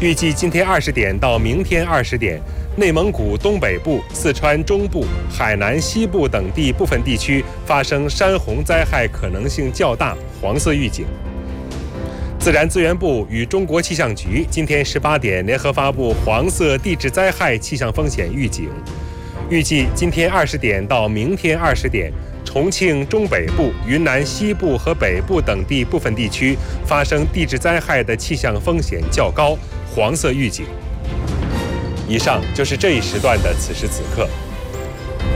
预计今天20点到明天20点，内蒙古东北部、四川中部、海南西部等地部分地区发生山洪灾害可能性较大，黄色预警。自然资源部与中国气象局今天18点联合发布黄色地质灾害气象风险预警。预计今天20点到明天20点，重庆中北部、云南西部和北部等地部分地区发生地质灾害的气象风险较高，黄色预警。以上就是这一时段的此时此刻。